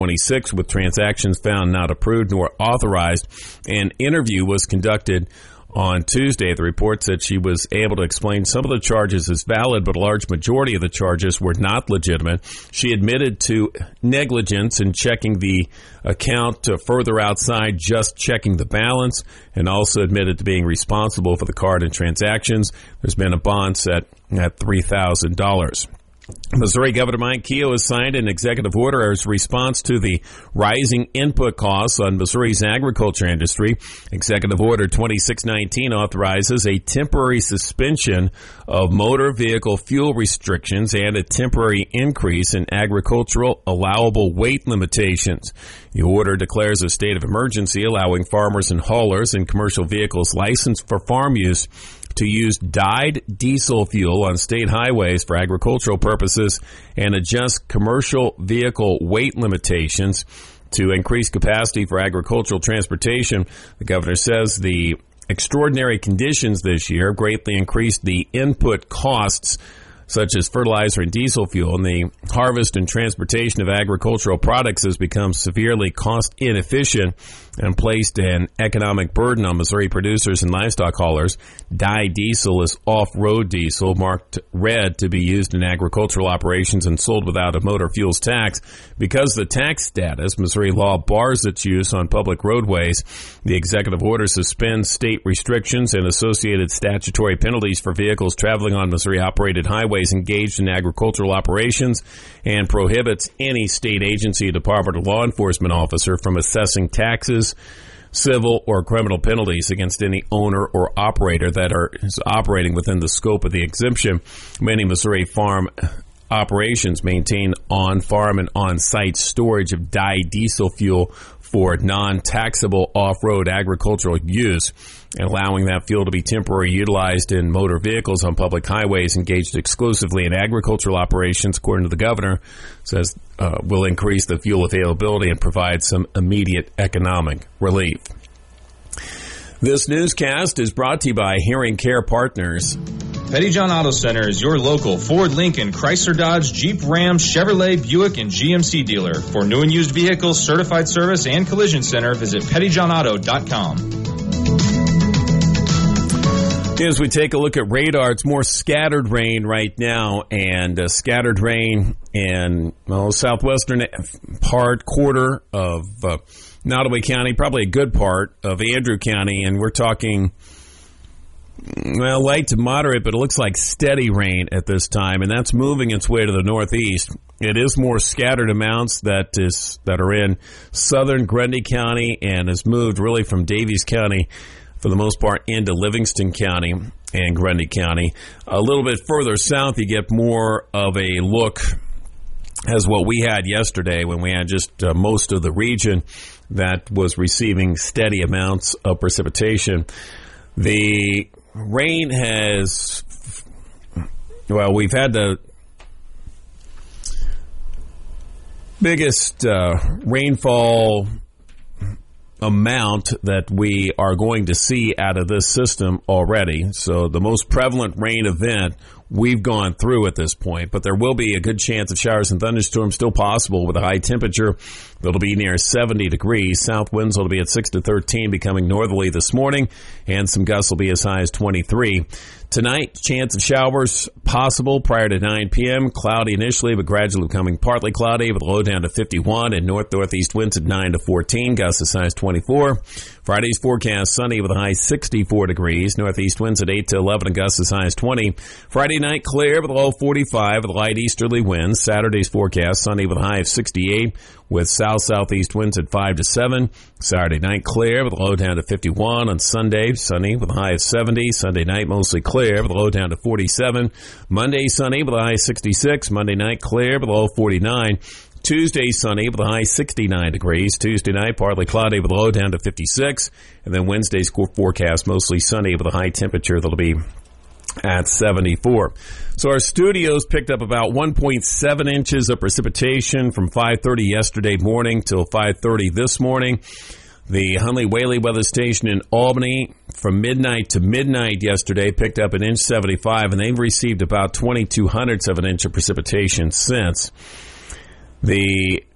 2026 with transactions found not approved nor authorized. An interview was conducted on Tuesday. The report said she was able to explain some of the charges as valid, but a large majority of the charges were not legitimate. She admitted to negligence in checking the account further outside just checking the balance, and also admitted to being responsible for the card and transactions. There's been a bond set at $3,000. Missouri Governor Mike Keogh has signed an executive order as response to the rising input costs on Missouri's agriculture industry. Executive Order 2619 authorizes a temporary suspension of motor vehicle fuel restrictions and a temporary increase in agricultural allowable weight limitations. The order declares a state of emergency, allowing farmers and haulers in commercial vehicles licensed for farm use to use dyed diesel fuel on state highways for agricultural purposes and adjust commercial vehicle weight limitations to increase capacity for agricultural transportation. The governor says the extraordinary conditions this year greatly increased the input costs such as fertilizer and diesel fuel, and the harvest and transportation of agricultural products has become severely cost inefficient and placed an economic burden on Missouri producers and livestock haulers. Dyed diesel is off-road diesel marked red to be used in agricultural operations and sold without a motor fuels tax. Because of the tax status, Missouri law bars its use on public roadways. The executive order suspends state restrictions and associated statutory penalties for vehicles traveling on Missouri-operated highways engaged in agricultural operations and prohibits any state agency, department, or law enforcement officer from assessing taxes, civil or criminal penalties against any owner or operator that is operating within the scope of the exemption. Many Missouri farm operations maintain on-farm and on-site storage of dyed diesel fuel for non-taxable off-road agricultural use, and allowing that fuel to be temporarily utilized in motor vehicles on public highways engaged exclusively in agricultural operations, according to the governor, says will increase the fuel availability and provide some immediate economic relief. This newscast is brought to you by Hearing Care Partners. Pettyjohn Auto Center is your local Ford, Lincoln, Chrysler, Dodge, Jeep, Ram, Chevrolet, Buick, and GMC dealer. For new and used vehicles, certified service, and collision center, visit pettyjohnauto.com. As we take a look at radar, it's more scattered rain right now, and scattered rain in southwestern quarter of Nottoway County, probably a good part of Andrew County, and we're talking light to moderate, but it looks like steady rain at this time, and that's moving its way to the northeast. It is more scattered amounts that are in southern Grundy County and has moved really from Davies County for the most part into Livingston County and Grundy County. A little bit further south, you get more of a look as what we had yesterday when we had just most of the region that was receiving steady amounts of precipitation. The rain has, we've had the biggest rainfall amount that we are going to see out of this system already. So the most prevalent rain event we've gone through at this point, but there will be a good chance of showers and thunderstorms still possible with a high temperature that'll be near 70 degrees. South winds will be at 6 to 13, becoming northerly this morning, and some gusts will be as high as 23. Tonight, chance of showers possible prior to 9 p.m. Cloudy initially, but gradually becoming partly cloudy with a low down to 51 and north-northeast winds at 9 to 14, gusts as high as 24. Friday's forecast sunny with a high 64 degrees. Northeast winds at 8 to 11 and gusts as high as 20. Friday night clear with a low 45 with light easterly winds. Saturday's forecast sunny with a high of 68 with south-southeast winds at 5 to 7. Saturday night clear with a low down to 51. On Sunday, sunny with a high of 70. Sunday night mostly clear with a low down to 47. Monday sunny with a high of 66. Monday night clear with a low 49. Tuesday sunny with a high 69 degrees. Tuesday night partly cloudy with a low down to 56. And then Wednesday's forecast mostly sunny with a high temperature that'll be at 74. So our studios picked up about 1.7 inches of precipitation from 5:30 yesterday morning till 5:30 this morning. The Hunley-Whaley weather station in Albany from midnight to midnight yesterday picked up 1.75 inches, and they've received about 0.02 of an inch of precipitation since. The